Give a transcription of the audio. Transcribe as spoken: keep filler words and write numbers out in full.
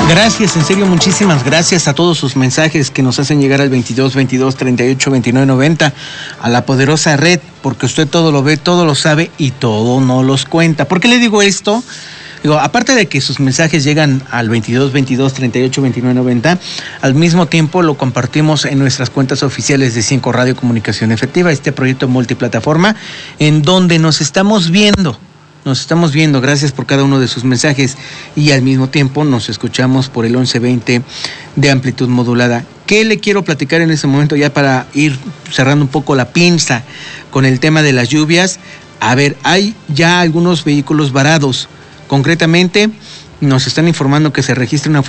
Gracias, en serio, muchísimas gracias a todos sus mensajes que nos hacen llegar al veintidós, veintidós, treinta y ocho, veintinueve, noventa, a la poderosa red, porque usted todo lo ve, todo lo sabe y todo no los cuenta. ¿Por qué le digo esto? Digo, aparte de que sus mensajes llegan al veintidós, veintidós, treinta y ocho, veintinueve, noventa, al mismo tiempo lo compartimos en nuestras cuentas oficiales de Cinco Radio Comunicación Efectiva, este proyecto multiplataforma, en donde nos estamos viendo. Nos estamos viendo, gracias por cada uno de sus mensajes, y al mismo tiempo nos escuchamos por el once veinte de amplitud modulada. ¿Qué le quiero platicar en este momento ya para ir cerrando un poco la pinza con el tema de las lluvias? A ver, hay ya algunos vehículos varados. Concretamente, nos están informando que se registra una